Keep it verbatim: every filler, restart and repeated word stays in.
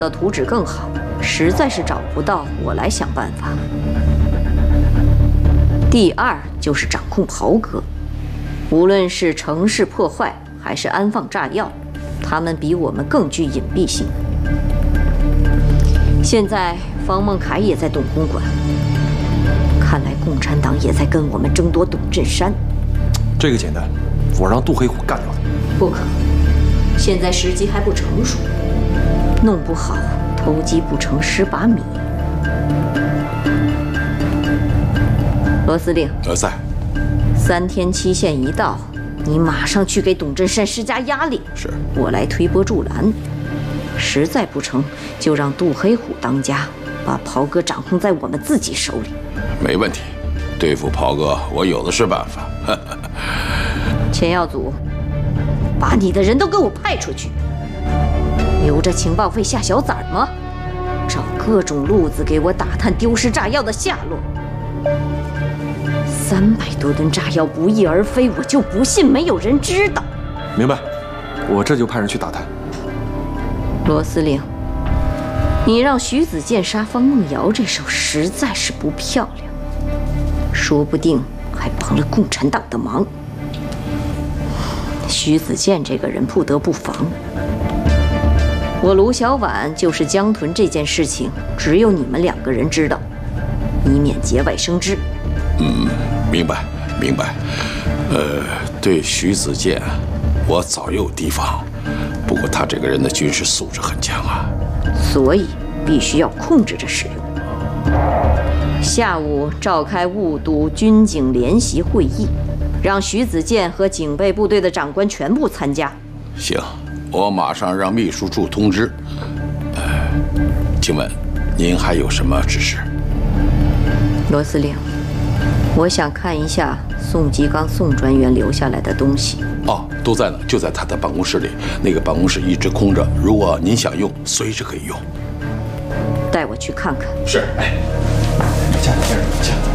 的图纸更好，实在是找不到，我来想办法。第二就是掌控袍哥，无论是城市破坏还是安放炸药，他们比我们更具隐蔽性。现在方孟凯也在董公馆，看来共产党也在跟我们争夺董振山。 这个简单，我让杜黑虎干掉他。 不可，现在时机还不成熟，弄不好偷鸡不成蚀把米。罗司令， 呃，在。 三天期限一到，你马上去给董振山施加压力。 是， 我来推波助澜。实在不成，就让杜黑虎当家，把袍哥掌控在我们自己手里。 没问题，对付袍哥，我有的是办法。 钱耀祖，把你的人都给我派出去，留着情报费下小崽吗？找各种路子给我打探丢失炸药的下落。三百多吨炸药不翼而飞，我就不信没有人知道。 明白，我这就派人去打探。 罗司令，你让徐子健杀方梦瑶这手实在是不漂亮，说不定还帮了共产党的忙。徐子健这个人不得不防。我卢小婉就是江屯这件事情，只有你们两个人知道，以免节外生枝。 嗯，明白明白。呃，对徐子健，我早有提防，不过他这个人的军事素质很强啊， 所以必须要控制着使用。下午召开雾都军警联席会议，让徐子健和警备部队的长官全部参加。 行，我马上让秘书处通知。呃，请问您还有什么指示？ 罗司令，我想看一下宋吉刚宋专员留下来的东西。 哦，都在呢，就在他的办公室里。那个办公室一直空着，如果您想用，随时可以用。 带我去看看。 是，哎， 下下下。